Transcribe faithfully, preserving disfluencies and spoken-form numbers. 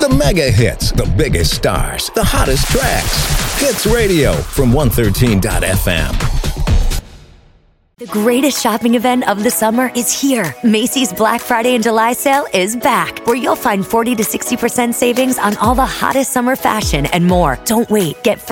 The mega hits, the biggest stars, the hottest tracks. Hits Radio from one thirteen dot f m. The greatest shopping event of the summer is here. Macy's Black Friday and July sale is back, where you'll find forty to sixty percent savings on all the hottest summer fashion and more. Don't wait. Get